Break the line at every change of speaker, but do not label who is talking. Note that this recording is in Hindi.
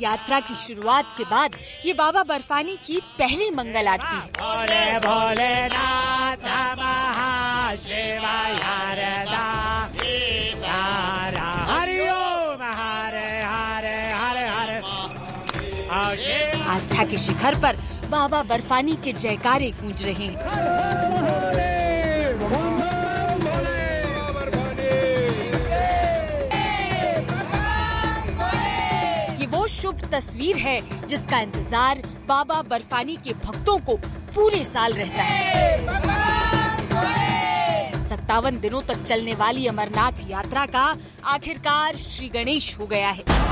यात्रा की शुरुआत के बाद ये बाबा बर्फानी की पहली मंगल आरती है।
भोले भोलेनाथ नमः शिवाय हरि ओम हरे हरे हरे हरे।
आस्था के शिखर पर बाबा बर्फानी के जयकारे गूंज रहे हैं। वो शुभ तस्वीर है जिसका इंतजार बाबा बर्फानी के भक्तों को पूरे साल रहता है। 57 दिनों तक चलने वाली अमरनाथ यात्रा का आखिरकार श्री गणेश हो गया है।